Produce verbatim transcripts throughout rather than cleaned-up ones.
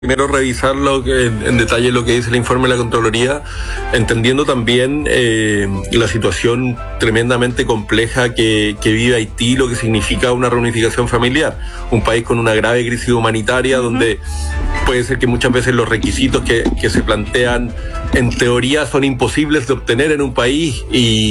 Primero revisar lo que, en detalle lo que dice el informe de la Contraloría, entendiendo también eh, la situación tremendamente compleja que, que vive Haití, lo que significa una reunificación familiar. Un país con una grave crisis humanitaria, uh-huh. donde puede ser que muchas veces los requisitos que, que se plantean en teoría son imposibles de obtener en un país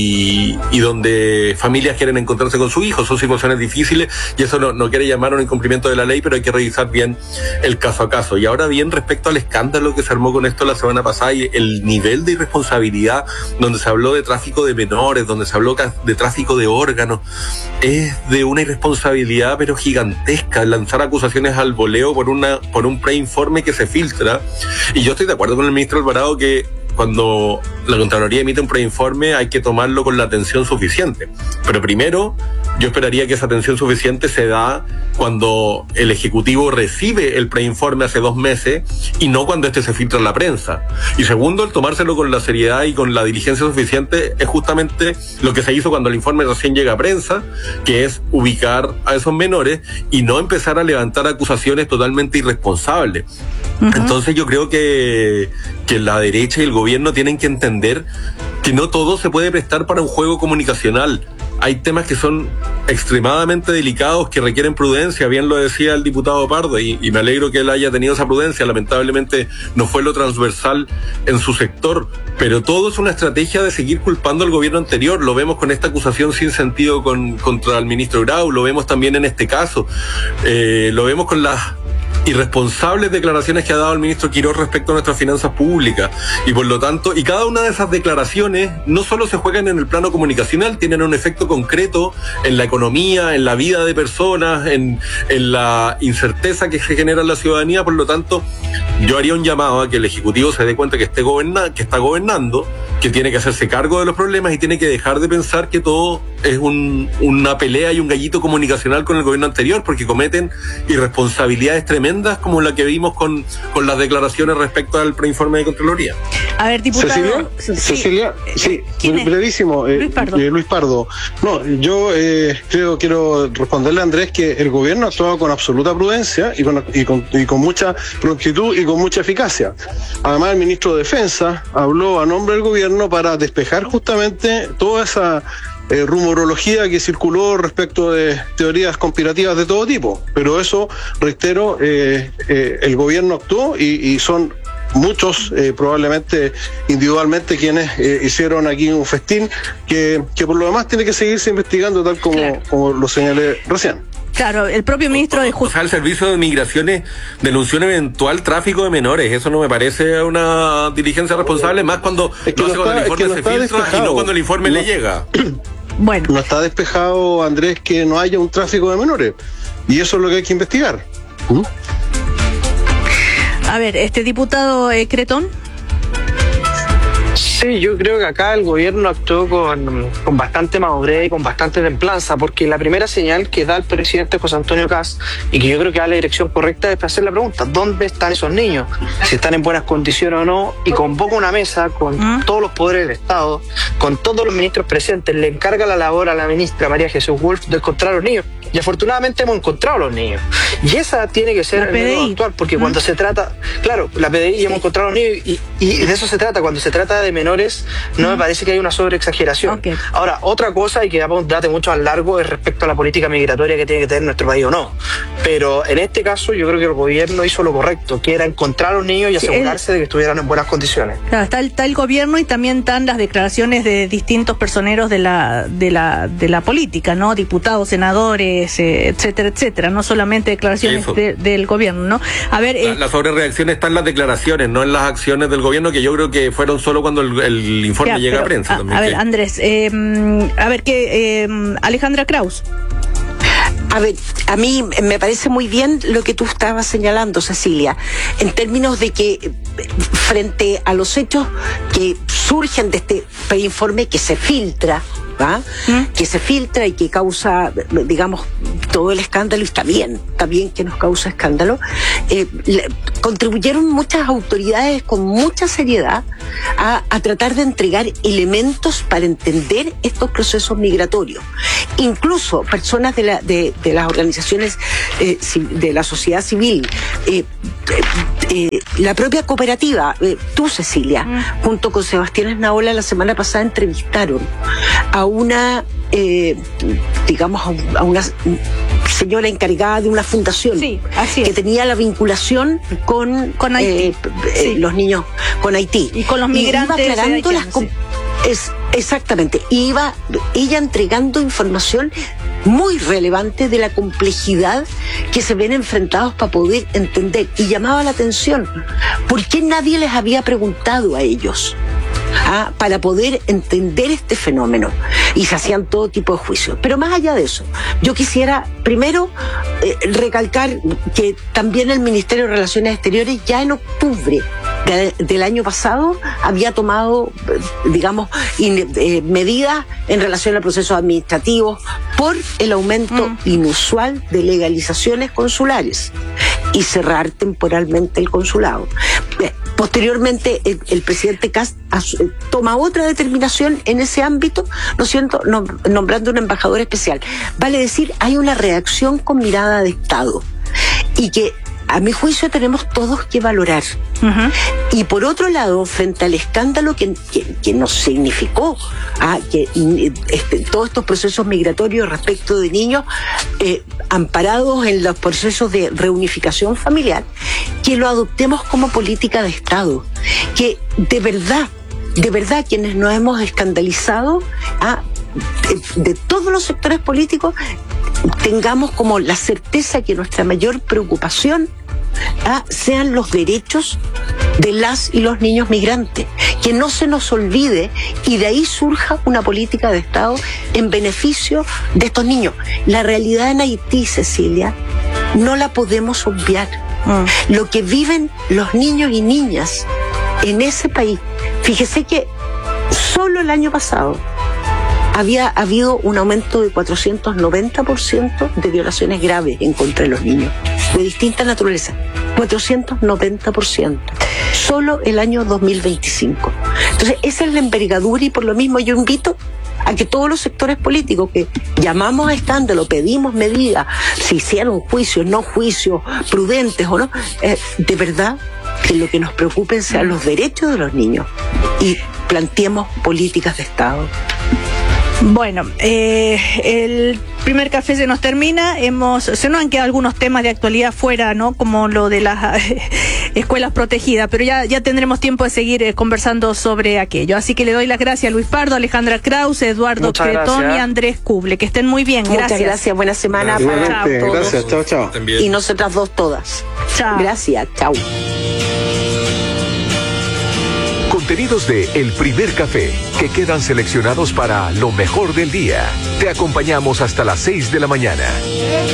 y, y donde familias quieren encontrarse con sus hijos. Son situaciones difíciles y eso no, no quiere llamar a un incumplimiento de la ley, pero hay que revisar bien el caso a caso. Y ahora bien, respecto al escándalo que se armó con esto la semana pasada y el nivel de irresponsabilidad, donde se habló de tráfico de menores, donde se habló de tráfico de órganos, es de una irresponsabilidad pero gigantesca lanzar acusaciones al voleo por una por un preinforme que se filtra. Y yo estoy de acuerdo con el ministro Alvarado que cuando la Contraloría emite un preinforme hay que tomarlo con la atención suficiente. Pero primero, yo esperaría que esa atención suficiente se da cuando el Ejecutivo recibe el preinforme hace dos meses y no cuando este se filtra en la prensa. Y segundo, el tomárselo con la seriedad y con la diligencia suficiente es justamente lo que se hizo cuando el informe recién llega a prensa, que es ubicar a esos menores y no empezar a levantar acusaciones totalmente irresponsables. Uh-huh. Entonces yo creo que, que la derecha y el gobierno tienen que entender que no todo se puede prestar para un juego comunicacional. Hay temas que son extremadamente delicados, que requieren prudencia, bien lo decía el diputado Pardo, y, y me alegro que él haya tenido esa prudencia. Lamentablemente no fue lo transversal en su sector, pero todo es una estrategia de seguir culpando al gobierno anterior. Lo vemos con esta acusación sin sentido con, contra el ministro Grau, lo vemos también en este caso, eh, lo vemos con las irresponsables declaraciones que ha dado el ministro Quirós respecto a nuestras finanzas públicas, y por lo tanto, y cada una de esas declaraciones no solo se juegan en el plano comunicacional, tienen un efecto concreto en la economía, en la vida de personas, en, en la incerteza que se genera en la ciudadanía. Por lo tanto, yo haría un llamado a que el Ejecutivo se dé cuenta que, esté goberna, que está gobernando, que tiene que hacerse cargo de los problemas y tiene que dejar de pensar que todo es un, una pelea y un gallito comunicacional con el gobierno anterior, porque cometen irresponsabilidades tremendas como la que vimos con, con las declaraciones respecto al preinforme de Contraloría. A ver, diputado. Cecilia, sí. Cecilia, sí, ¿Quién brevísimo. es? Eh, Luis Pardo. Eh, Luis Pardo. No, yo eh, creo, quiero responderle a Andrés que el gobierno ha actuado con absoluta prudencia y con, y con, y con mucha prontitud y con mucha eficacia. Además, el ministro de Defensa habló a nombre del gobierno para despejar justamente toda esa Eh, rumorología que circuló respecto de teorías conspirativas de todo tipo. Pero eso, reitero, eh, eh, el gobierno actuó y, y son muchos, eh, probablemente individualmente, quienes eh, hicieron aquí un festín que, que por lo demás tiene que seguirse investigando, tal como, claro. como lo señalé recién. Claro, el propio ministro de Justicia. O sea, el Servicio de Migraciones denunció un eventual tráfico de menores. Eso no me parece una diligencia responsable, más cuando es que lo hace no cuando está, el informe es que no se está filtra despejado. Y no cuando el informe no. le llega. Bueno. No está despejado, Andrés, que no haya un tráfico de menores. Y eso es lo que hay que investigar. ¿Mm? A ver, este diputado eh, Cretón. Sí, yo creo que acá el gobierno actuó con, con bastante madurez y con bastante templanza, porque la primera señal que da el presidente José Antonio Kast, y que yo creo que da la dirección correcta, es hacer la pregunta: ¿dónde están esos niños? Si están en buenas condiciones o no, y convoca una mesa con ¿Mm? todos los poderes del Estado, con todos los ministros presentes, le encarga la labor a la ministra María Jesús Wolf de encontrar a los niños. Y afortunadamente hemos encontrado a los niños. Y esa tiene que ser el método actual, porque ¿Mm? cuando se trata, claro, la P D I sí. hemos encontrado a los niños, y, y de eso se trata. Cuando se trata de menores, no ¿Mm? me parece que hay una sobreexageración. Okay. Ahora, otra cosa, y que da un debate mucho más largo, es respecto a la política migratoria que tiene que tener nuestro país o no. Pero en este caso, yo creo que el gobierno hizo lo correcto, que era encontrar a los niños y asegurarse sí, el... de que estuvieran en buenas condiciones. Claro, está el, está el gobierno y también están las declaraciones de distintos personeros de la, de la, de la política, ¿no? Diputados, senadores, eh, etcétera, etcétera. No solamente declaraciones de, del gobierno, ¿no? A ver, la, eh... la sobrereacción está en las declaraciones, no en las acciones del gobierno, que yo creo que fueron solo cuando el, el informe ya, llega pero, a prensa. A, también, a ver, sí. Andrés, eh, a ver, que eh, Alejandra Kraus. A ver, a mí me parece muy bien lo que tú estabas señalando, Cecilia, en términos de que frente a los hechos que surgen de este preinforme que se filtra, ¿ah? ¿Mm? Que se filtra y que causa, digamos, todo el escándalo, y está bien, está bien que nos causa escándalo. Eh, le, contribuyeron muchas autoridades con mucha seriedad a, a tratar de entregar elementos para entender estos procesos migratorios. Incluso personas de, la, de, de las organizaciones eh, de la sociedad civil, eh, eh, eh, la propia cooperativa, eh, tú, Cecilia, mm. junto con Sebastián Esnaola, la semana pasada entrevistaron a una, eh, digamos, a una señora encargada de una fundación, sí, así es, que tenía la vinculación con, con Haití, eh, eh, sí. los niños con Haití. Y con los migrantes. Y iba aclarando las sí. es, exactamente, iba ella entregando información muy relevante de la complejidad que se ven enfrentados para poder entender, y llamaba la atención por qué nadie les había preguntado a ellos ¿ah? para poder entender este fenómeno, y se hacían todo tipo de juicios. Pero más allá de eso, yo quisiera primero eh, recalcar que también el Ministerio de Relaciones Exteriores ya en octubre de, del año pasado había tomado, digamos, in, eh, medidas en relación a procesos administrativos por el aumento mm. inusual de legalizaciones consulares y cerrar temporalmente el consulado. Posteriormente, el, el presidente Kast toma otra determinación en ese ámbito, ¿no es cierto?, nombrando un embajador especial. Vale decir, hay una reacción con mirada de Estado, y que a mi juicio tenemos todos que valorar. Uh-huh. Y por otro lado, frente al escándalo que, que, que nos significó ah, que este, todos estos procesos migratorios respecto de niños eh, amparados en los procesos de reunificación familiar, que lo adoptemos como política de Estado, que de verdad, de verdad quienes nos hemos escandalizado ah, de, de todos los sectores políticos, tengamos como la certeza que nuestra mayor preocupación ah, sean los derechos de las y los niños migrantes, que no se nos olvide, y de ahí surja una política de Estado en beneficio de estos niños. La realidad en Haití, Cecilia, no la podemos obviar. Mm. Lo que viven los niños y niñas en ese país, fíjese que solo el año pasado había habido un aumento de cuatrocientos noventa por ciento de violaciones graves en contra de los niños, de distinta naturaleza. cuatrocientos noventa por ciento. Solo el año dos mil veinticinco. Entonces, esa es la envergadura, y por lo mismo yo invito a que todos los sectores políticos que llamamos a escándalo, pedimos medidas, si hicieron juicios, no juicios, prudentes o no, eh, de verdad que lo que nos preocupen sean los derechos de los niños, y planteemos políticas de Estado. Bueno, eh, el primer café se nos termina. Hemos, se nos han quedado algunos temas de actualidad fuera, ¿no? Como lo de las eh, escuelas protegidas, pero ya, ya tendremos tiempo de seguir eh, conversando sobre aquello. Así que le doy las gracias a Luis Pardo, Alejandra Krause, Eduardo Cretón y Andrés Kuble. Que estén muy bien. Gracias. Muchas gracias. Buena semana para todos. Gracias. Chao, chao. Y nosotras dos todas. Chao. Gracias. Chao. Contenidos de El Primer Café, que quedan seleccionados para lo mejor del día. Te acompañamos hasta las seis de la mañana.